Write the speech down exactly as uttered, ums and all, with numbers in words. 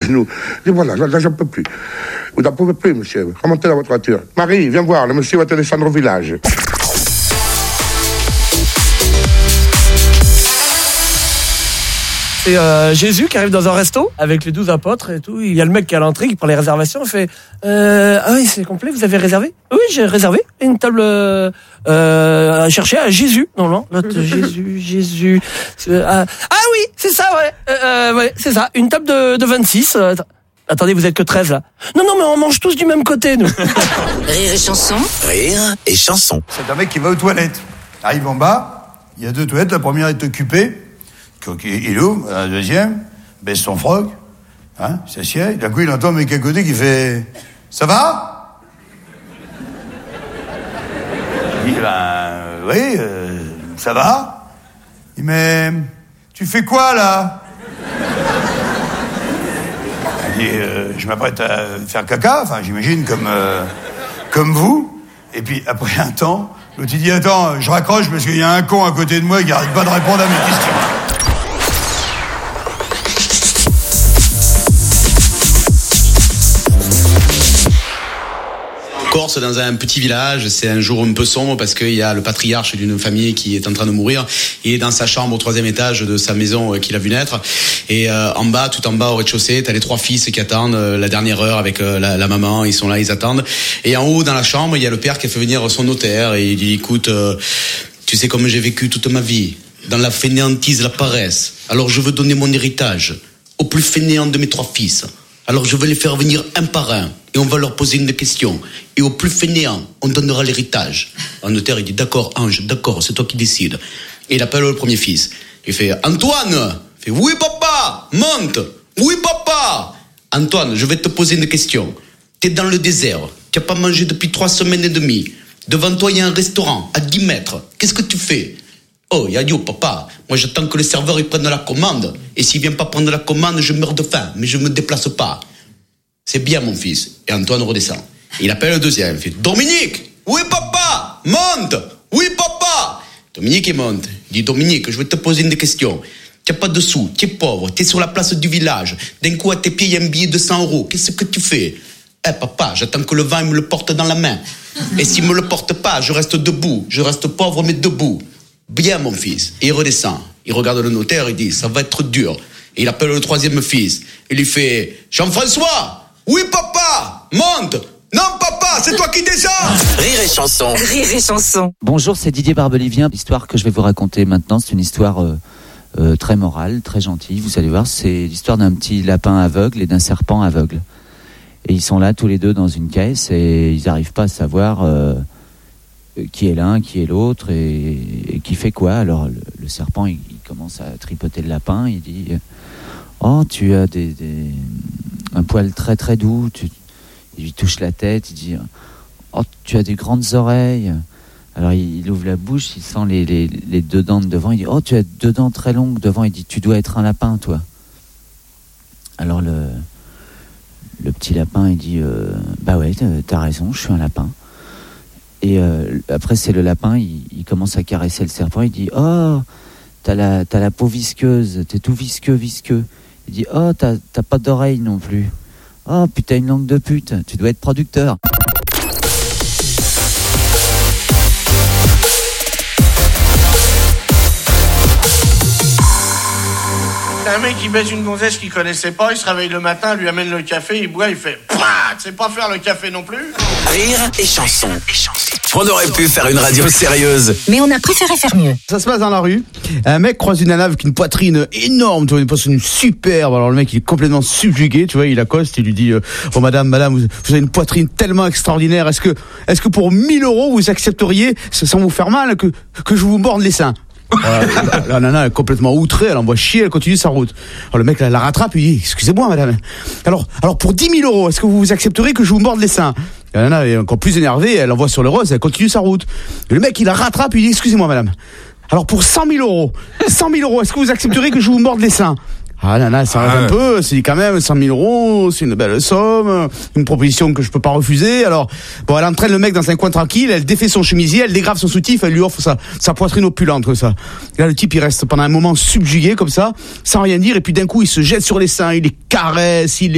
genoux. Je dis voilà, là, là j'en peux plus. Vous n'en pouvez plus, monsieur. Remontez dans votre voiture. Marie, viens voir, le monsieur va te descendre au village. C'est euh, Jésus qui arrive dans un resto avec les douze apôtres et tout. Il y a le mec qui est à l'entrée qui prend les réservations. Il fait euh, ah oui, c'est complet, vous avez réservé? Oui, j'ai réservé une table euh, à chercher à Jésus. Non, non, l'autre Jésus, Jésus. Ah, ah oui, c'est ça, ouais, euh, ouais, c'est ça. Une table de, de vingt-six. Euh, attendez, vous êtes que treize là. Non, non, mais on mange tous du même côté, nous. Rire et chanson. Rire et chanson. C'est un mec qui va aux toilettes. Arrive en bas, il y a deux toilettes, la première est occupée. Il ouvre, la deuxième, baisse son froc, hein, il s'assied, d'un coup il entend un mec à côté qui fait « Ça va ?» Il dit « Ben, euh, oui, euh, ça va ?» Il dit « Mais, tu fais quoi là ?» Il dit euh, « Je m'apprête à faire caca, enfin j'imagine comme, euh, comme vous. » Et puis après un temps, l'autre il dit « Attends, je raccroche parce qu'il y a un con à côté de moi qui arrête pas de répondre à mes questions. » Corse, dans un petit village, c'est un jour un peu sombre parce qu'il y a le patriarche d'une famille qui est en train de mourir. Il est dans sa chambre au troisième étage de sa maison qu'il a vu naître. Et euh, en bas, tout en bas au rez-de-chaussée, t'as les trois fils qui attendent euh, la dernière heure avec euh, la, la maman. Ils sont là, ils attendent. Et en haut, dans la chambre, il y a le père qui a fait venir son notaire et il dit, écoute, euh, tu sais comme j'ai vécu toute ma vie, dans la fainéantise, la paresse. Alors je veux donner mon héritage au plus fainéant de mes trois fils. Alors je vais les faire venir un par un et on va leur poser une question. Et au plus fainéant, on donnera l'héritage. Un notaire, il dit, d'accord, Ange, d'accord, c'est toi qui décides. Et il appelle le premier fils. Il fait, Antoine! Il fait, oui, papa! Monte! Oui, papa! Antoine, je vais te poser une question. T'es dans le désert, tu n'as pas mangé depuis trois semaines et demie. Devant toi, il y a un restaurant à dix mètres. Qu'est-ce que tu fais? Oh, il a dit, oh, papa, moi j'attends que le serveur il prenne la commande. Et s'il vient pas prendre la commande, je meurs de faim, mais je me déplace pas. C'est bien, mon fils. Et Antoine redescend. Il appelle le deuxième. Il fait, Dominique! Oui, papa! Monte! Oui, papa! Dominique, il monte. Il dit, Dominique, je vais te poser une question. Tu n'as pas de sous, tu es pauvre, tu es sur la place du village. D'un coup, à tes pieds, il y a un billet de cent euros. Qu'est-ce que tu fais? Eh, papa, j'attends que le vent il me le porte dans la main. Et s'il me le porte pas, je reste debout. Je reste pauvre, mais debout. Bien, mon fils. Et il redescend. Il regarde le notaire, il dit, ça va être dur. Et il appelle le troisième fils. Il lui fait, Jean-François! Oui, papa! Monte! Non, papa, c'est toi qui descends! Rire et chanson. Rire et chanson. Bonjour, c'est Didier Barbelivien. L'histoire que je vais vous raconter maintenant, c'est une histoire euh, euh, très morale, très gentille. Vous allez voir, c'est l'histoire d'un petit lapin aveugle et d'un serpent aveugle. Et ils sont là tous les deux dans une caisse et ils n'arrivent pas à savoir euh, qui est l'un, qui est l'autre et, et qui fait quoi. Alors le, le serpent, il, il commence à tripoter le lapin. Il dit « Oh, tu as des, des, un poil très très doux. » tu, Il lui touche la tête. Il dit « Oh, tu as des grandes oreilles. » Alors il, il ouvre la bouche, il sent les, les, les deux dents de devant. Il dit « Oh, tu as deux dents très longues devant. » Il dit « Tu dois être un lapin, toi. » Alors le, le petit lapin, il dit euh, « Bah ouais, t'as raison, je suis un lapin. » Et euh, après, c'est le lapin, il, il commence à caresser le serpent. Il dit « Oh, t'as la, t'as la peau visqueuse, t'es tout visqueux, visqueux. » Il dit « Oh, t'as, t'as pas d'oreilles non plus. Oh, putain, une langue de pute, tu dois être producteur. » Un mec qui baise une gonzesse qu'il connaissait pas, il se réveille le matin, lui amène le café, il boit, il fait Pouah, tu sais pas faire le café non plus. Rire et chanson. On aurait pu faire une radio sérieuse, mais on a préféré faire mieux. Ça se passe dans la rue. Un mec croise une nana avec une poitrine énorme, tu vois, une poitrine superbe. Alors le mec, il est complètement subjugué, tu vois, il accoste, il lui dit euh, oh madame, madame, vous, vous avez une poitrine tellement extraordinaire. Est-ce que, est-ce que pour mille euros vous accepteriez, sans vous faire mal, que que je vous morde les seins? Voilà, la, la nana est complètement outrée, elle envoie chier, elle continue sa route. Alors le mec la, la rattrape, il dit excusez-moi madame. Alors, alors pour dix mille euros, est-ce que vous accepteriez que je vous morde les seins? La nana est encore plus énervée, elle envoie sur le rose, elle continue sa route. Et le mec il la rattrape, il dit excusez-moi madame. Alors pour cent mille euros, cent mille euros, est-ce que vous accepteriez que je vous morde les seins? Ah nana, ça rêve ah, un peu, c'est dit quand même cent mille euros, c'est une belle somme, une proposition que je peux pas refuser. Alors, bon, elle entraîne le mec dans un coin tranquille, elle défait son chemisier, elle dégrave son soutif, elle lui offre sa, sa poitrine opulente comme ça. Et là, le type, il reste pendant un moment subjugué comme ça, sans rien dire, et puis d'un coup, il se jette sur les seins, il les caresse, il les